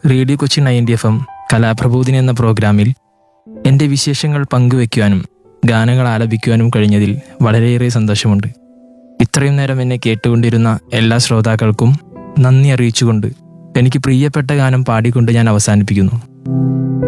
Radio Kochi 90 FM കലാപ്രബോധിനി എന്ന പ്രോഗ്രാമിൽ എൻ്റെ വിശേഷങ്ങൾ പങ്കുവെക്കുവാനും ഗാനങ്ങൾ ആലപിക്കുവാനും കഴിഞ്ഞതിൽ വളരെയേറെ സന്തോഷമുണ്ട്. ഇത്രയും നേരം എന്നെ കേട്ടുകൊണ്ടിരുന്ന എല്ലാ ശ്രോതാക്കൾക്കും നന്ദി അറിയിച്ചുകൊണ്ട് എനിക്ക് പ്രിയപ്പെട്ട ഗാനം പാടിക്കൊണ്ട് ഞാൻ അവസാനിപ്പിക്കുന്നു.